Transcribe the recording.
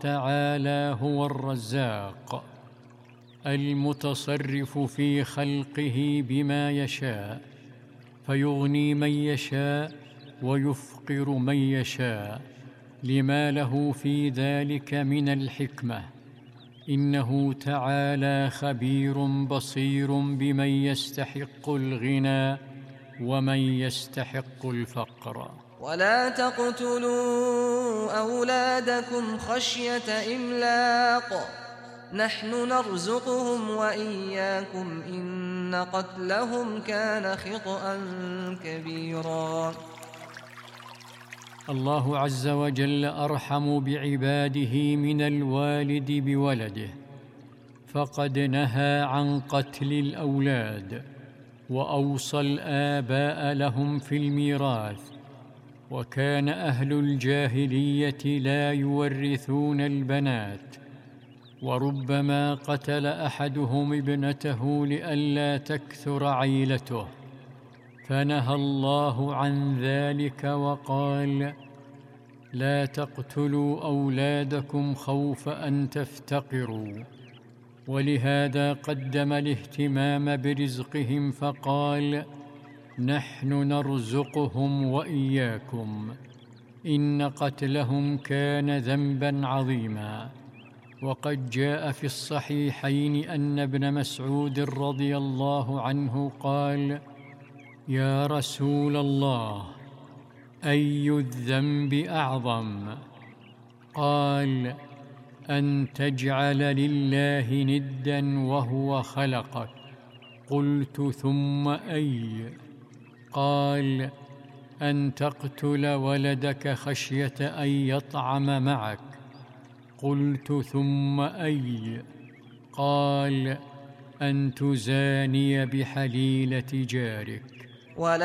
تعالى هو الرزاق المتصرف في خلقه بما يشاء، فيغني من يشاء ويفقر من يشاء، لما له في ذلك من الحكمة. إنه تعالى خبير بصير بمن يستحق الغنى ومن يستحق الفقر. ولا تقتلوا أولادكم خشية إملاق، نحن نرزقهم وإياكم، إن قتلهم كان خطأ كبيرا. الله عز وجل أرحم بعباده من الوالد بولده، فقد نهى عن قتل الأولاد وأوصى الآباء لهم في الميراث. وكان أهل الجاهلية لا يورثون البنات، وربما قتل أحدهم ابنته لئلا تكثر عيلته، فنهى الله عن ذلك وقال: لا تقتلوا أولادكم خوف أن تفتقروا. ولهذا قدم الاهتمام برزقهم فقال: نحن نرزقهم وإياكم، إن قتلهم كان ذنبا عظيما. وقد جاء في الصحيحين أن ابن مسعود رضي الله عنه قال: يا رسول الله، أي الذنب أعظم؟ قال: أن تجعل لله ندا وهو خلقك. قلت: ثم أي؟ قال: أن تقتل ولدك خشية أن يطعم معك. قلت: ثم أي؟ قال: أن تزاني بحليلة جارك.